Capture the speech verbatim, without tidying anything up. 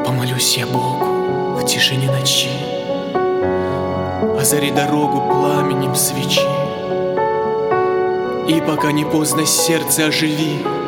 Помолюсь я Богу в тишине ночи, озари дорогу пламенем свечи. И пока не поздно, сердце оживи,